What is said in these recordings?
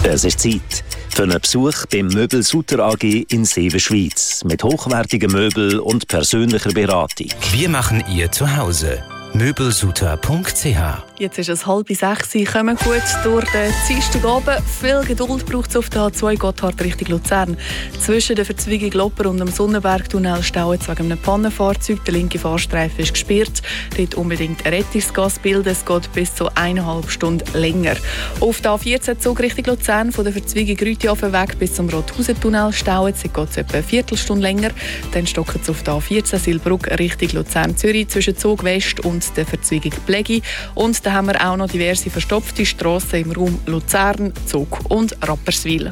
Es ist Zeit für einen Besuch beim Möbel Sutter AG in Seewen, Schweiz. Mit hochwertigen Möbeln und persönlicher Beratung. Wir machen Ihr Zuhause. Möbelsutter.ch. Jetzt ist es 5:30. Kommen gut durch den Dienstagabend. Viel Geduld braucht es auf der A2 Gotthard Richtung Luzern. Zwischen der Verzweigung Lopper und dem Sonnenbergtunnel stauen wegen einem Pannenfahrzeug. Der linke Fahrstreifen ist gesperrt. Dort unbedingt ein Rettungsgas bilden. Es geht bis zu 1,5 Stunden länger. Auf der A14 Zug Richtung Luzern von der Verzweigung Rütihofen weg bis zum Rothausen-Tunnel stauen. Dort geht es etwa eine Viertelstunde länger. Dann stocken es auf der A14 Silbruck Richtung Luzern-Zürich zwischen Zug West und der Verzweigung Plegi. Und da haben wir auch noch diverse verstopfte Strassen im Raum Luzern, Zug und Rapperswil.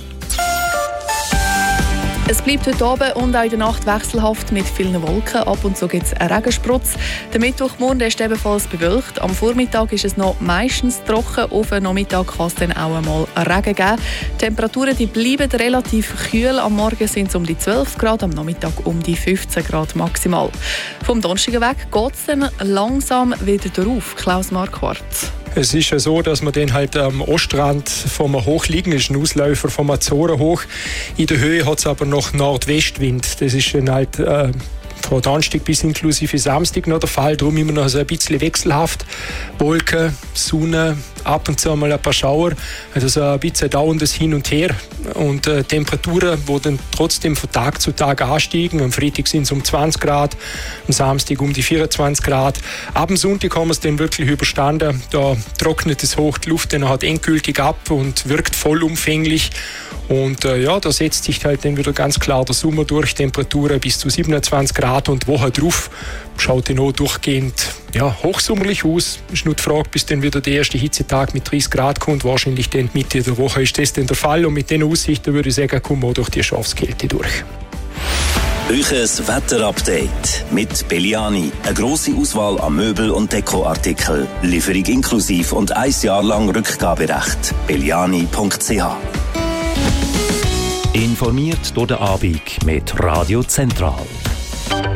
Es bleibt heute Abend und auch in der Nacht wechselhaft mit vielen Wolken. Ab und zu gibt es einen Regensprutz. Der Mittwochmorgen ist ebenfalls bewölkt. Am Vormittag ist es noch meistens trocken. Auf den Nachmittag kann es dann auch einmal Regen geben. Die Temperaturen bleiben relativ kühl. Am Morgen sind es um die 12 Grad, am Nachmittag um die 15 Grad maximal. Vom Donnerstag weg geht es dann langsam wieder drauf. Klaus Marquardt. Es ist ja so, dass man den halt am Ostrand vom hochliegenden Ausläufer vom Azoren hoch. In der Höhe hat es aber noch Nordwestwind. Das ist dann halt von Donnerstag bis inklusive Samstag noch der Fall. Darum immer noch so ein bisschen wechselhaft. Wolken, Sonne, ab und zu mal ein paar Schauer. Also so ein bisschen dauerndes Hin und Her. Und Temperaturen, die dann trotzdem von Tag zu Tag ansteigen. Am Freitag sind es um 20 Grad, am Samstag um die 24 Grad. Ab dem Sonntag haben wir es dann wirklich überstanden. Da trocknet es hoch die Luft dann halt endgültig ab und wirkt vollumfänglich. Und da setzt sich halt dann wieder ganz klar der Sommer durch. Temperaturen bis zu 27 Grad und Woche drauf schaut dann auch durchgehend hochsommerlich aus. Ist nur die Frage, bis dann wieder der erste Hitzetag mit 30 Grad kommt. Wahrscheinlich dann Mitte der Woche ist das dann der Fall. Und mit den Aussichten würde ich sagen, kommen wir auch durch die Schafskälte durch. Euches Wetterupdate mit Belliani. Eine grosse Auswahl an Möbel- und Dekoartikeln. Lieferung inklusiv und 1 Jahr lang Rückgaberecht. Belliani.ch. Informiert durch den Abend mit Radio Zentral.